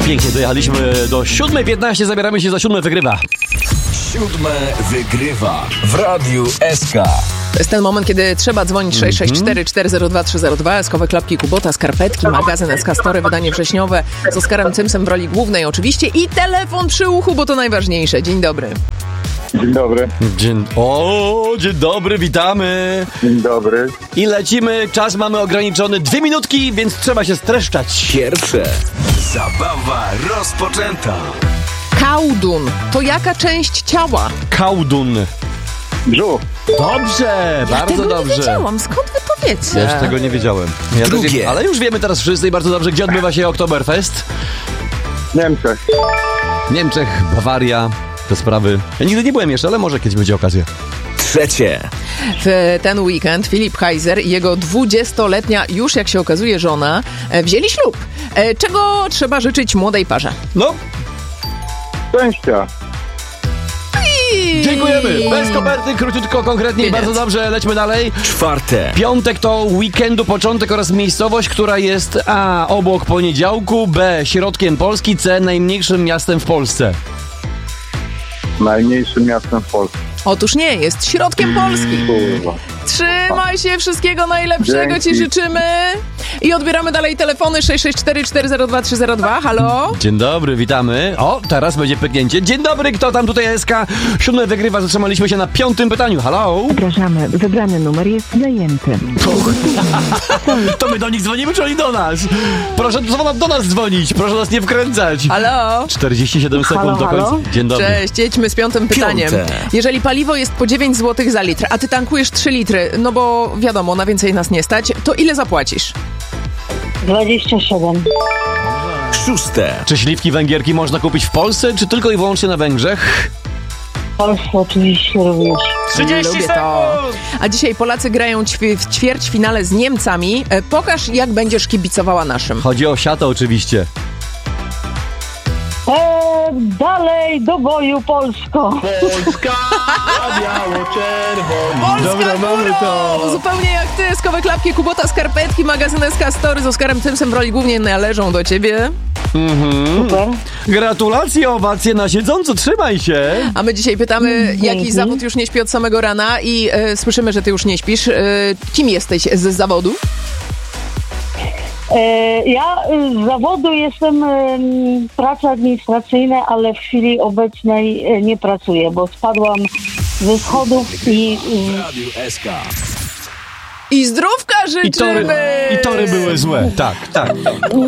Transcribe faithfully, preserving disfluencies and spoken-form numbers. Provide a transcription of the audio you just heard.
Pięknie dojechaliśmy do siódmej piętnaście, zabieramy się za siódme wygrywa. Siódme wygrywa w Radiu S K. To jest ten moment, kiedy trzeba dzwonić sześć sześć cztery cztery zero dwa trzy zero dwa, eskowe klapki Kubota, skarpetki, magazyn S K Story, wydanie wrześniowe z Oskarem Cymsem w roli głównej oczywiście i telefon przy uchu, bo to najważniejsze. Dzień dobry. Dzień dobry. Dzień... O, dzień dobry, witamy. Dzień dobry. I lecimy, czas mamy ograniczony, dwie minutki, więc trzeba się streszczać. Pierwsze. Zabawa rozpoczęta. Kałdun to jaka część ciała? Kałdun. Brzuch. Dobrze, Ja bardzo tego dobrze. nie wiedziałam, skąd wy to wiecie? Ja już tego nie wiedziałem. Ja Drugie. też- ale już wiemy teraz wszyscy i bardzo dobrze, gdzie odbywa się Oktoberfest. W Niemczech. W Niemczech, Bawaria, te sprawy. Ja nigdy nie byłem jeszcze, ale może kiedyś będzie okazja. Trzecie. W ten weekend Filip Heiser i jego dwudziestoletnia, już jak się okazuje, żona e, wzięli ślub. E, Czego trzeba życzyć młodej parze? No, Szczęścia. I... dziękujemy. Bez koperty, króciutko, konkretnie i Koniec. bardzo dobrze. Lećmy dalej. Czwarte. Piątek to weekendu początek oraz miejscowość, która jest A. obok poniedziałku, B. środkiem Polski, C. najmniejszym miastem w Polsce. Najmniejszym miastem w Polsce. Otóż nie, jest środkiem Polski. Kurwa. Trzymaj się, wszystkiego najlepszego Dzięki. ci życzymy. I odbieramy dalej telefony sześć sześć cztery cztery zero dwa trzy zero dwa. Halo? Dzień dobry, witamy. O, teraz będzie pyknięcie. Dzień dobry, kto tam tutaj S K? Siódme wygrywa, zatrzymaliśmy się na piątym pytaniu. Halo? Przepraszamy, wybrany numer jest zajęty. To my do nich dzwonimy, czy oni do nas? Proszę do, do nas dzwonić, proszę nas nie wkręcać. Halo? czterdzieści siedem sekund Halo, do końca. halo? Dzień dobry. Cześć, jedźmy z piątym pytaniem. Piąte. Jeżeli paliwo jest po dziewięć złotych za litr, a ty tankujesz trzy litry, no bo wiadomo, na więcej nas nie stać, to ile zapłacisz? dwadzieścia siedem. Szóste. Czy śliwki węgierki można kupić w Polsce, czy tylko i wyłącznie na Węgrzech? W Polsce oczywiście również. Lubię to. A dzisiaj Polacy grają ćwi- w ćwierćfinale z Niemcami. E, Pokaż, jak będziesz kibicowała naszym. Chodzi o siatę oczywiście. Eee, dalej do boju Polsko. Polska, biało-czerwoni. Polska Dobra, mamy górą! to. Zupełnie jak ty, eskowe klapki Kubota, skarpetki, magazyn S K Story z Oskarem Cymsem w roli głównej należą do ciebie. Super. Gratulacje, owacje na siedząco, trzymaj się. A my dzisiaj pytamy, Dzięki. jaki zawód już nie śpi od samego rana i e, słyszymy, że ty już nie śpisz. E, kim jesteś z zawodu? Eee, ja y, z zawodu jestem y, prace administracyjne, ale w chwili obecnej y, nie pracuję, bo spadłam ze schodów i y, Radiu S K. I zdrówka życzymy! I tory, I tory były złe. Tak, tak.